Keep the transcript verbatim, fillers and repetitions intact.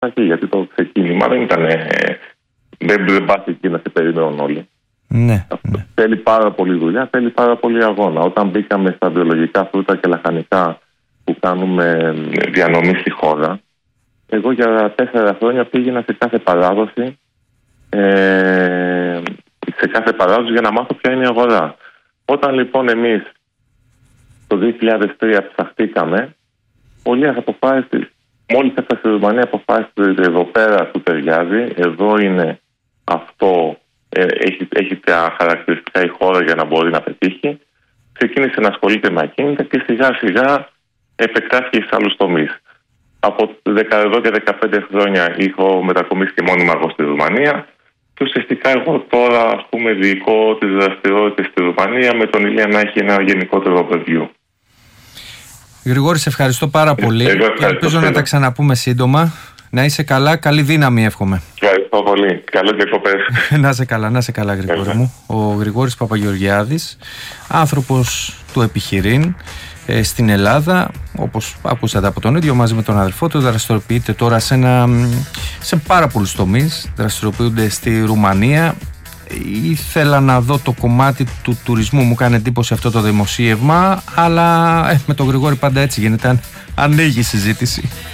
γιατί το ξεκίνημα δεν ήταν. Δεν, δεν πας εκεί να σε περιμένουν όλοι. Ναι, ναι. Θέλει πάρα πολύ δουλειά, θέλει πάρα πολύ αγώνα. Όταν μπήκαμε στα βιολογικά φρούτα και λαχανικά που κάνουμε διανομή στη χώρα, εγώ για τέσσερα χρόνια πήγαινα σε κάθε παράδοση, ε, σε κάθε παράδοση για να μάθω ποια είναι η αγορά. Όταν λοιπόν εμείς το δύο χιλιάδες τρία ψαχτήκαμε, πολλοί αποφάσισαν, μόλις έφτασε στη Ρουμανία, αποφάσισαν εδώ πέρα του ταιριάζει, εδώ είναι αυτό, ε, έχει, έχει τα χαρακτηριστικά η χώρα για να μπορεί να πετύχει. Ξεκίνησε να ασχολείται με ακίνητα και σιγά σιγά επεκτάθηκε σε άλλους τομείς. Από εδώ και δεκαπέντε χρόνια έχω μετακομίσει και μόνιμα εγώ στη Ρουμανία και ουσιαστικά εγώ τώρα ας πούμε διοικώ τις δραστηριότητες στη Ρουμανία με τον Ηλία να έχει ένα γενικότερο review. Γρηγόρη, σε ευχαριστώ πάρα πολύ εγώ και ελπίζω να τα ξαναπούμε σύντομα. Να είσαι καλά, καλή δύναμη εύχομαι. Ευχαριστώ πολύ, καλές διακοπές. Να είσαι καλά, να είσαι καλά Γρηγόρη μου. Ο Γρηγόρης Παπαγεωργιάδης, άνθρωπος του επιχειρήν ε, στην Ελλάδα, όπως ακούσατε από τον ίδιο, μαζί με τον αδελφό του, δραστηριοποιείται τώρα σε, ένα, σε πάρα πολλούς τομείς, δραστηριοποιούνται στη Ρουμανία. Ήθελα να δω το κομμάτι του τουρισμού, μου κάνει εντύπωση αυτό το δημοσίευμα, αλλά ε, με τον Γρηγόρη πάντα έτσι γίνεται, αν ανοίγει η συζήτηση.